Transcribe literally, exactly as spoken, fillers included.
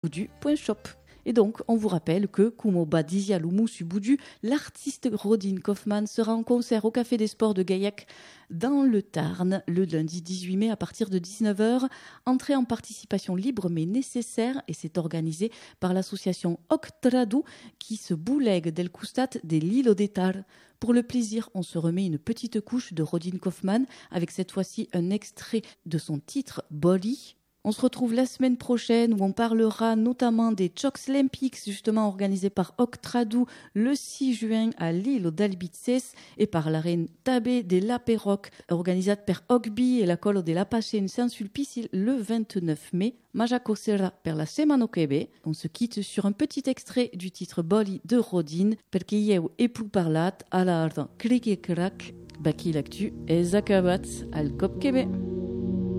du point shop. Et donc, on vous rappelle que, comme Badizia Lumu Boudu, l'artiste Rodin Kaufmann sera en concert au Café des Sports de Gaillac dans le Tarn le lundi dix-huit mai à partir de dix-neuf heures. Entrée en participation libre mais nécessaire et c'est organisé par l'association Octradu qui se boulegue del Custat de l'île d'Etar. Pour le plaisir, on se remet une petite couche de Rodin Kaufmann avec cette fois-ci un extrait de son titre Boli. On se retrouve la semaine prochaine où on parlera notamment des Jocs Olympiques justement organisés par Octradu le six juin à l'île d'Albices et par la reine Tabé de la Perroque organisée par Ogbi et la Colo de la Pace in Saint-Sulpice le vingt-neuf mai. Majako sera per la setmana que ve. On se quitte sur un petit extrait du titre Boli de Rodin perché io e plus parlat a l'art cric et crac baki l'actu és acabat al cop que ve.